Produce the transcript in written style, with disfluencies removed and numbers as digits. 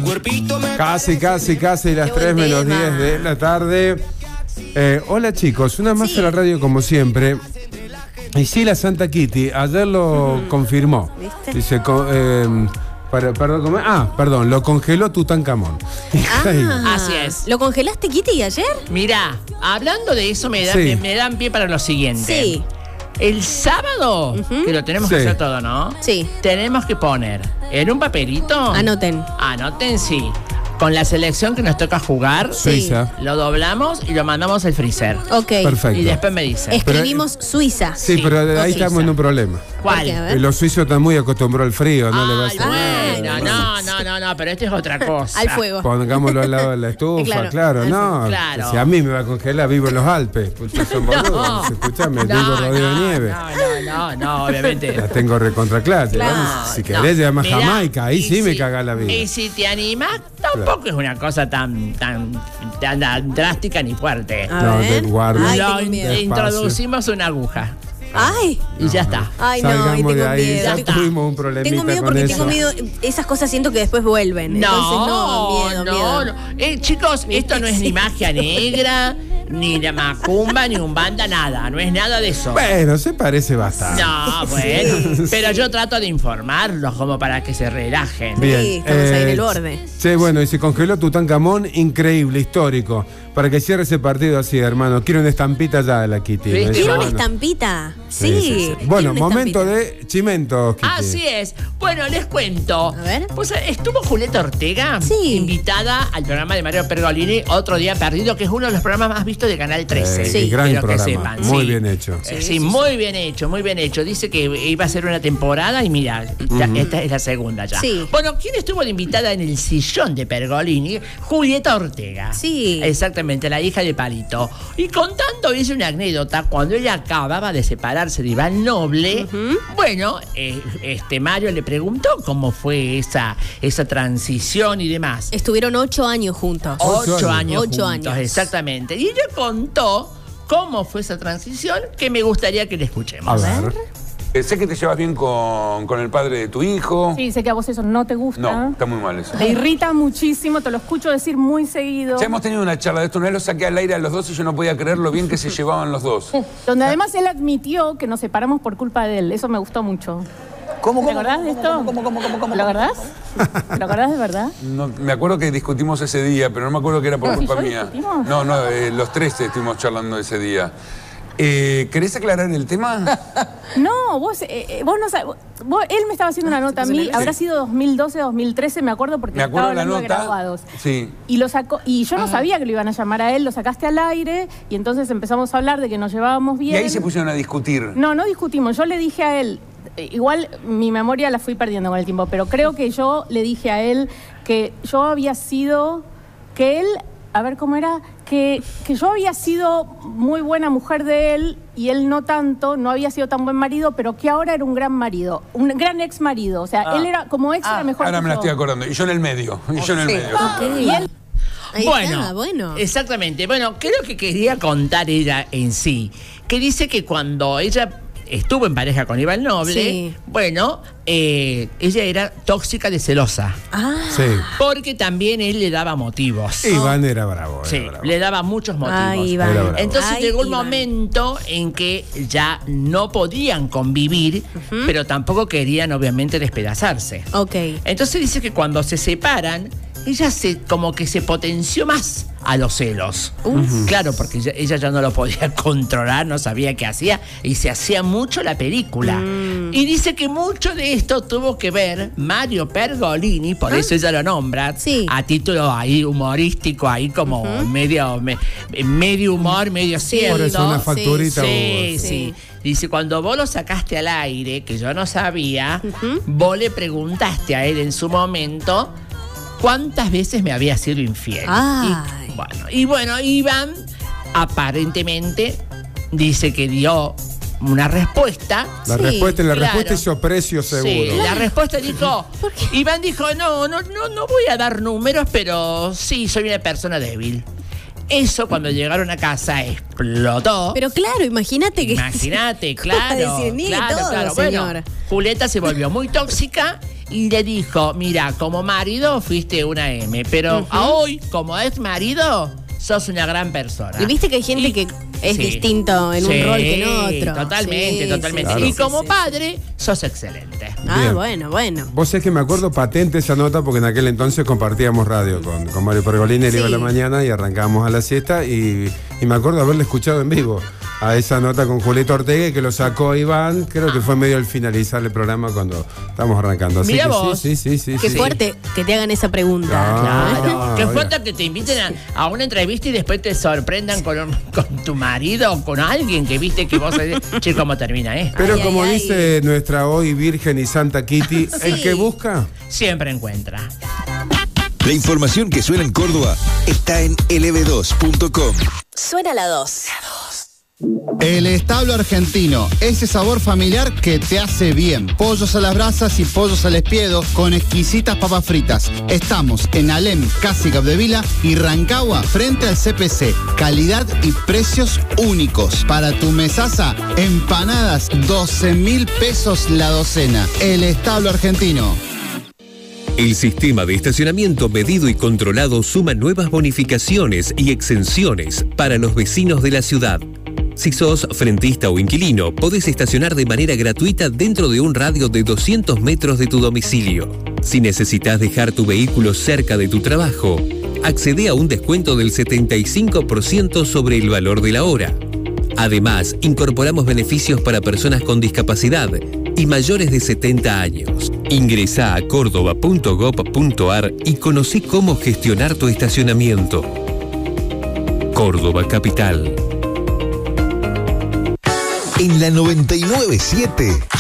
Casi las 3 menos 10 de la tarde. Hola chicos, una más a la radio como siempre. Y sí, la Santa Kitty ayer lo confirmó. ¿Viste? Dice, perdón, lo congeló Tutankamón. Así es. ¿Lo congelaste, Kitty, ayer? Mirá, hablando de eso me dan pie para lo siguiente. Sí. El sábado, que lo tenemos que hacer todo, ¿no? Sí. Tenemos que poner en un papelito. Anoten, sí. Con la selección que nos toca jugar, Suiza. Lo doblamos y lo mandamos al freezer. Ok. Perfecto. Y después me dicen. Escribimos Suiza. Sí, pero de ahí estamos en un problema. ¿Cuál? Los suizos están muy acostumbrados al frío, no le va a hacer no, pero esto es otra cosa. Al fuego. Pongámoslo al lado de la estufa, claro. Claro. Si a mí me va a congelar, vivo en los Alpes. Ustedes son boludos, escuchame, vivo rodeado de nieve. No, obviamente. La tengo recontra clase. Si querés, llamas a Jamaica, ahí sí me caga la vida. Y si te animas, tampoco es una cosa tan drástica ni fuerte. No, te guardo. Introducimos una aguja. Ay. Y ya está. Ay, no, salgamos de ahí. miedo. Ya tuvimos un problemita. Tengo miedo porque tengo miedo. Esas cosas siento que después vuelven. Entonces, miedo. Chicos, esto no es ni magia negra, ni la macumba, ni umbanda, nada. No es nada de eso. Bueno, se parece bastante. No, bueno. Pero yo trato de informarlos como para que se relajen. Bien. Sí, estamos ahí en el borde. Sí, bueno, y se congeló Tutankamón, increíble, histórico. Para que cierre ese partido así, hermano. Quiero una estampita ya de la Kitty. ¿Quiero una estampita? Sí. Bueno, momento de Chimento, Kitty. Así es. Bueno, les cuento. A ver. Pues estuvo Julieta Ortega, invitada al programa de Mario Pergolini, Otro Día Perdido, que es uno de los programas más vistos de Canal 13. Sí, gran programa. Que sepan. Muy bien hecho. Muy bien hecho. Dice que iba a ser una temporada y mira, esta es la segunda ya. Sí. Bueno, ¿quién estuvo de invitada en el sillón de Pergolini? Julieta Ortega. Sí. Exactamente, la hija de Palito. Y contando, hice una anécdota, cuando ella acababa de separarse de Iván Noble, bueno, Mario le preguntó cómo fue esa transición y demás. Estuvieron 8 años juntos. 8 años juntos, exactamente. Y ella contó cómo fue esa transición, que me gustaría que le escuchemos. A ver. Sé que te llevas bien con el padre de tu hijo. Sí, sé que a vos eso no te gusta. No, está muy mal eso. Te irrita muchísimo, te lo escucho decir muy seguido. Ya hemos tenido una charla de esto, una vez lo saqué al aire a los dos y yo no podía creer lo bien que se llevaban los dos. Donde además él admitió que nos separamos por culpa de él. Eso me gustó mucho. ¿Te acordás de esto? ¿Lo acordás? ¿Lo acordás de verdad? No, me acuerdo que discutimos ese día, pero no me acuerdo que era por culpa mía. ¿Discutimos? No, los tres estuvimos charlando ese día. ¿Querés aclarar el tema? No, vos no sabés. Él me estaba haciendo una nota a mí, habrá sido 2012, 2013, me acuerdo, porque estaba hablando de graduados. Sí. Y lo sacó, y yo no sabía que lo iban a llamar a él, lo sacaste al aire, y entonces empezamos a hablar de que nos llevábamos bien. Y ahí se pusieron a discutir. No discutimos. Yo le dije a él, igual mi memoria la fui perdiendo con el tiempo, pero creo que yo le dije a él que yo había sido, que él, a ver cómo era, que yo había sido muy buena mujer de él y él no tanto, no había sido tan buen marido, pero que ahora era un gran marido, un gran ex marido. O sea, él era como ex, era mejor. Ahora me la estoy acordando. Y yo en el medio. Y él... Bueno, exactamente. Bueno, creo que quería contar ella en sí, que dice que cuando ella estuvo en pareja con Iván Noble, bueno, ella era tóxica de celosa. Sí. Porque también él le daba motivos. Iván era bravo. Le daba muchos motivos. Ay, Iván. Entonces llegó un momento en que ya no podían convivir, pero tampoco querían, obviamente, despedazarse. Ok. Entonces dice que cuando se separan, ella como que se potenció más a los celos. Claro, porque ella ya no lo podía controlar, no sabía qué hacía y se hacía mucho la película. Y dice que mucho de esto tuvo que ver Mario Pergolini, por eso ella lo nombra, a título ahí humorístico, ahí como medio humor, medio cierto. Por eso una facturita. Sí. Dice, cuando vos lo sacaste al aire, que yo no sabía, vos le preguntaste a él en su momento cuántas veces me había sido infiel. Y bueno, Iván aparentemente dice que dio una respuesta. La respuesta hizo precio seguro. Sí, la respuesta dijo, Iván dijo, no voy a dar números, pero sí, soy una persona débil. Eso cuando llegaron a casa explotó. Pero claro, imagínate que... Claro. Bueno, Julieta se volvió muy tóxica y le dijo, mira, como marido fuiste una M, pero hoy, como ex marido, sos una gran persona. Y viste que hay gente que es distinto en un rol que en otro. Totalmente. Claro. Y como padre, sos excelente. Ah, Bien. bueno. Vos sabés que me acuerdo patente esa nota porque en aquel entonces compartíamos radio con Mario Pergolini, él iba a la mañana y arrancábamos a la siesta y me acuerdo haberle escuchado en vivo a esa nota con Julieta Ortega y que lo sacó Iván, creo que fue medio al finalizar el programa cuando estábamos arrancando. Así Mirá que vos. sí. Qué fuerte que te hagan esa pregunta. Claro. Qué oiga. fuerte que te inviten a una entrevista y después te sorprendan con tu marido o con alguien que viste que vos che, ¿cómo termina esto? Pero Ay, como ay, dice nuestra hoy Virgen y Santa Kitty, el que busca... Siempre encuentra. La información que suena en Córdoba está en lb2.com. Suena la 2. El establo argentino, ese sabor familiar que te hace bien. Pollos a las brasas y pollos al espiedo con exquisitas papas fritas. Estamos en Alem, casi Capdevila y Rancagua, frente al CPC. Calidad y precios únicos. Para tu mesaza, empanadas, 12.000 pesos la docena. El establo argentino. El sistema de estacionamiento medido y controlado suma nuevas bonificaciones y exenciones para los vecinos de la ciudad. Si sos frentista o inquilino, podés estacionar de manera gratuita dentro de un radio de 200 metros de tu domicilio. Si necesitas dejar tu vehículo cerca de tu trabajo, accede a un descuento del 75% sobre el valor de la hora. Además, incorporamos beneficios para personas con discapacidad y mayores de 70 años. Ingresá a córdoba.gov.ar y conocí cómo gestionar tu estacionamiento. Córdoba Capital. En la 99.7